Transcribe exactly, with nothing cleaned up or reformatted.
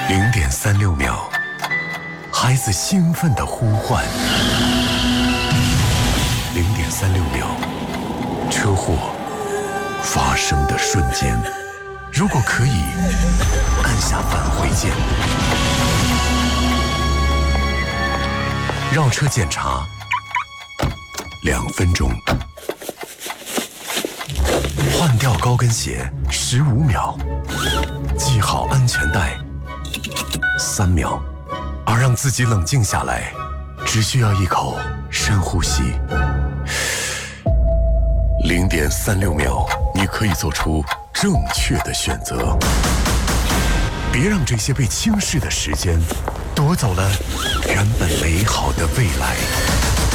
零点三六秒，孩子兴奋的呼唤。零点三六秒，车祸发生的瞬间。如果可以，按下返回键。绕车检查，两分钟。换掉高跟鞋，十五秒。系好安全带，三秒。而让自己冷静下来，只需要一口深呼吸。零点三六秒，你可以做出正确的选择。别让这些被轻视的时间夺走了原本美好的未来。